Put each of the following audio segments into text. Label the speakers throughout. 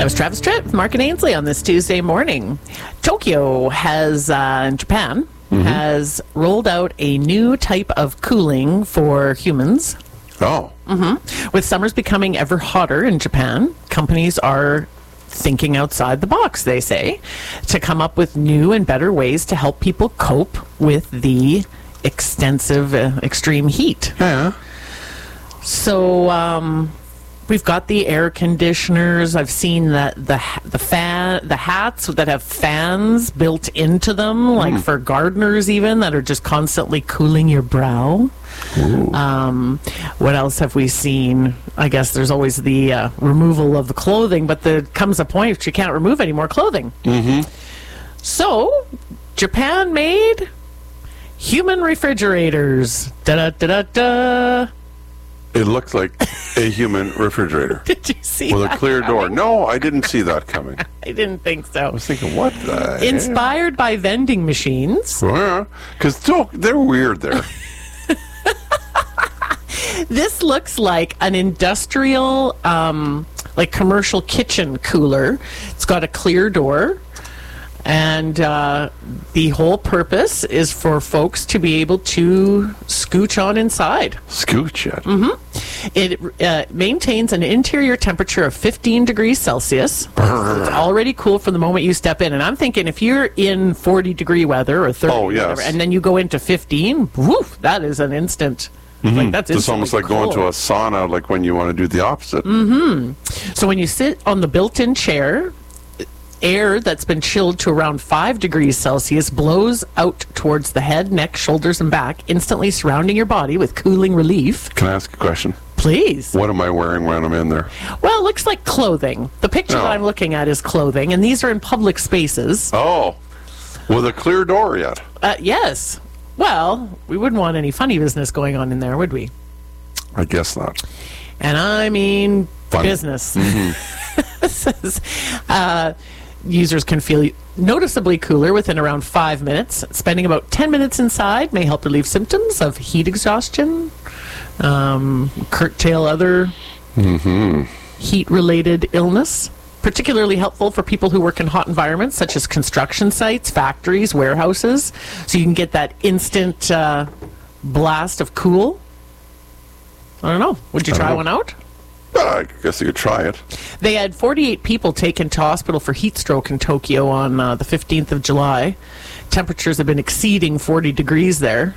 Speaker 1: was Travis Tritt, Mark and Ainsley on this Tuesday morning. Tokyo has, in Japan, has rolled out a new type of cooling for humans.
Speaker 2: Oh.
Speaker 1: With summers becoming ever hotter in Japan, companies are thinking outside the box, they say, to come up with new and better ways to help people cope with the extensive extreme heat.
Speaker 2: Yeah.
Speaker 1: So we've got the air conditioners. I've seen that the hats that have fans built into them, like for gardeners even, that are just constantly cooling your brow. What else have we seen? I guess there's always the removal of the clothing, but there comes a point you can't remove any more clothing. So Japan made human refrigerators. Da-da-da-da-da.
Speaker 2: It looks like a human refrigerator.
Speaker 1: Did you see
Speaker 2: with
Speaker 1: that
Speaker 2: a clear door.
Speaker 1: coming?
Speaker 2: No, I didn't see that coming.
Speaker 1: I didn't think so.
Speaker 2: I was thinking, what the
Speaker 1: Inspired by vending machines.
Speaker 2: Because they're weird there.
Speaker 1: This looks like an industrial, like commercial kitchen cooler. It's got a clear door. And the whole purpose is for folks to be able to scooch on inside.
Speaker 2: Scooch it.
Speaker 1: It maintains an interior temperature of 15 degrees Celsius. It's already cool from the moment you step in. And I'm thinking if you're in 40-degree weather or 30, whatever, and then you go into 15, woof, that is an instant. Like that's
Speaker 2: It's almost like going to a sauna, like when you want to do the opposite.
Speaker 1: So when you sit on the built-in chair, air that's been chilled to around 5 degrees Celsius blows out towards the head, neck, shoulders, and back, instantly surrounding your body with cooling relief.
Speaker 2: Can I ask a question?
Speaker 1: Please.
Speaker 2: What am I wearing when I'm in there?
Speaker 1: Well, it looks like clothing. The picture that I'm looking at is clothing, and these are in public spaces.
Speaker 2: Oh, with a clear door yet?
Speaker 1: Yes. Well, we wouldn't want any funny business going on in there, would we?
Speaker 2: I guess not.
Speaker 1: And I mean
Speaker 2: Funny.
Speaker 1: business. It says, users can feel noticeably cooler within around 5 minutes. Spending about 10 minutes inside may help relieve symptoms of heat exhaustion, curtail other heat-related illness. Particularly helpful for people who work in hot environments such as construction sites, factories, warehouses. So you can get that instant blast of cool. I don't know. Would you try one out?
Speaker 2: I guess you could try it.
Speaker 1: They had 48 people taken to hospital for heat stroke in Tokyo on the 15th of July. Temperatures have been exceeding 40 degrees there.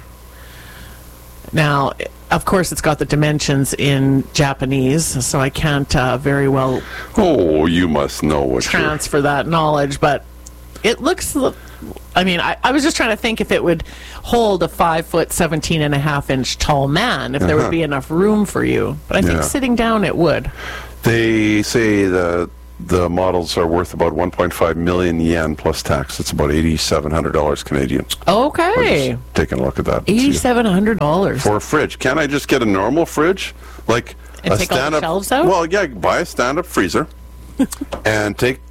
Speaker 1: Now, of course, it's got the dimensions in Japanese, so I can't very well
Speaker 2: Oh, you must know what
Speaker 1: transfer that knowledge, but it looks... I mean, I was just trying to think if it would hold a 5 foot, 17 and a half inch tall man, if there would be enough room for you. But I think sitting down it would.
Speaker 2: They say the models are worth about 1.5 million yen plus tax. It's about $8,700 Canadian.
Speaker 1: Okay.
Speaker 2: Just taking a look at that.
Speaker 1: $8,700.
Speaker 2: For a fridge. Can't I just get a normal fridge? Like
Speaker 1: And
Speaker 2: a
Speaker 1: take all the
Speaker 2: stand-up
Speaker 1: shelves out?
Speaker 2: Well, yeah, buy a stand-up freezer and take,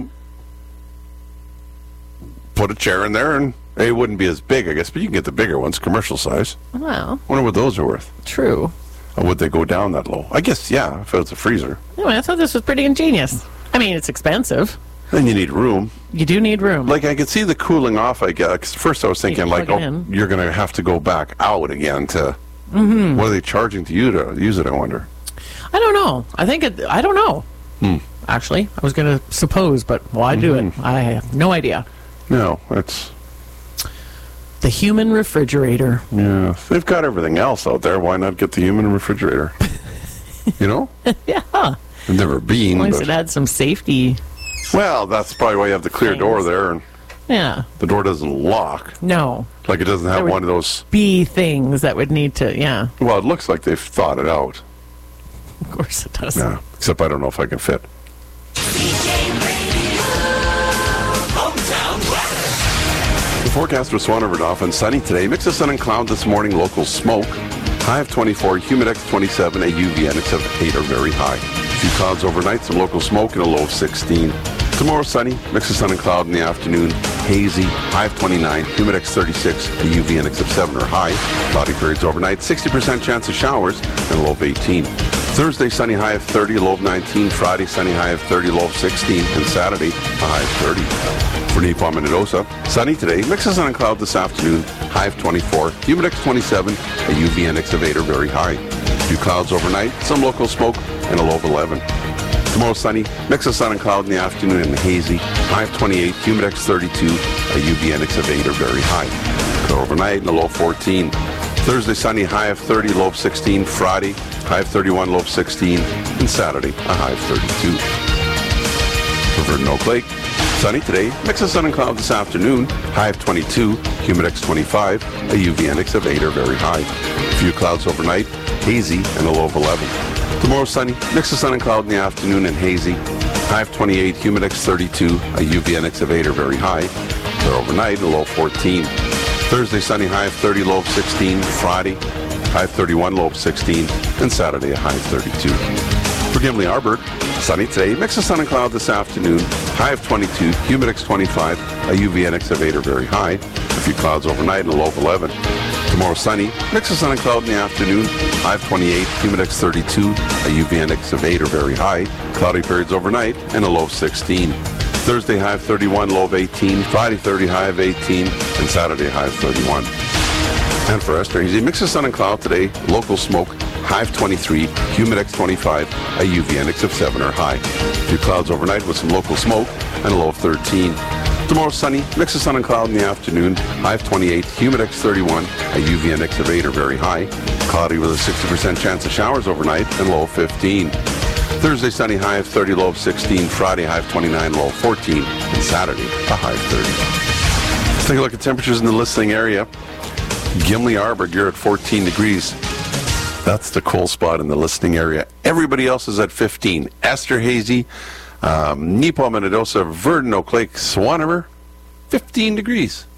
Speaker 2: put a chair in there, and it wouldn't be as big, I guess, but you can get the bigger ones, commercial size.
Speaker 1: Well,
Speaker 2: I wonder what those are worth.
Speaker 1: true.
Speaker 2: Or would they go down that low? I guess, yeah, if it's a freezer.
Speaker 1: Anyway, I thought this was pretty ingenious. I mean, it's expensive.
Speaker 2: Then you need room.
Speaker 1: You do need room.
Speaker 2: Like, I could see the cooling off, I guess. 'Cause first I was thinking, like,
Speaker 1: plug it in.
Speaker 2: you're going to have to go back out again to... What are they charging to you to use it, I wonder?
Speaker 1: I don't know. I don't know. Actually, I was going to suppose, but why do it? I have no idea.
Speaker 2: No, it's...
Speaker 1: The human refrigerator.
Speaker 2: Yeah, they've got everything else out there. Why not get the human refrigerator? You know?
Speaker 1: Yeah.
Speaker 2: I've never been,
Speaker 1: As long as
Speaker 2: but...
Speaker 1: it had some safety.
Speaker 2: Well, that's probably why you have the clear door there, and
Speaker 1: Yeah.
Speaker 2: the door doesn't lock.
Speaker 1: No.
Speaker 2: Like, it doesn't have
Speaker 1: There would
Speaker 2: one of those...
Speaker 1: be things that would need to, yeah.
Speaker 2: Well, it looks like they've thought it out.
Speaker 1: Of course it does.
Speaker 2: Yeah, except I don't know if I can fit. The forecast for Swan River Dauphin, sunny today. Mix of sun and cloud this morning. Local smoke. High of 24. Humidex 27. A UV index of 8 are very high. Few clouds overnight. Some local smoke and a low of 16. Tomorrow sunny. Mix of sun and cloud in the afternoon. Hazy. High of 29. Humidex 36. A UV index of 7 are high. Cloudy periods overnight. 60% chance of showers and a low of 18. Thursday, sunny, high of 30, low of 19. Friday, sunny, high of 30, low of 16. And Saturday, a high of 30. For Nepal, Minnedosa, sunny today, mix of sun and cloud this afternoon, high of 24. Humidex 27, a UV index of 8 or very high. Few clouds overnight, some local smoke, and a low of 11. Tomorrow, sunny, mix of sun and cloud in the afternoon and hazy, high of 28. Humidex 32, a UV index of 8 or very high. Overnight and a low of 14. Thursday, sunny, high of 30, low of 16. Friday, high of 31, low of 16. And Saturday, a high of 32. For Verdun Oak Lake, sunny today, mix of sun and cloud this afternoon, high of 22, Humidex 25, a UV index of 8 or very high. Few clouds overnight, hazy, and a low of 11. Tomorrow, sunny, mix of sun and cloud in the afternoon and hazy, high of 28, Humidex 32, a UV index of 8 or very high. For overnight, a low of 14. Thursday, sunny, high of 30, low of 16. Friday, high of 31, low of 16. And Saturday, a high of 32. For Gimli Arbor, sunny today, mix of sun and cloud this afternoon, high of 22, Humidex 25, a UV index of 8 or very high. A few clouds overnight and a low of 11. Tomorrow, sunny, mix of sun and cloud in the afternoon, high of 28, Humidex 32, a UV index of 8 or very high. Cloudy periods overnight and a low of 16. Thursday, high of 31, low of 18. Friday, 30, high of 18. And Saturday, high of 31. And for Esterhazy, mix of sun and cloud today, local smoke, high of 23, Humidex 25, a UV index of 7 or high. A few clouds overnight with some local smoke and a low of 13. Tomorrow, sunny, mix of sun and cloud in the afternoon, high of 28, Humidex 31, a UV index of 8 or very high. Cloudy with a 60% chance of showers overnight and low of 15. Thursday, sunny, high of 30, low of 16. Friday, high of 29, low of 14. And Saturday, a high of 30. Let's take a look at temperatures in the listening area. Gimli Arbor, you're at 14 degrees. That's the cold spot in the listening area. Everybody else is at 15. Esterhazy, Nepal, Minnedosa, Verdun, Oak Lake, Swan River, 15 degrees.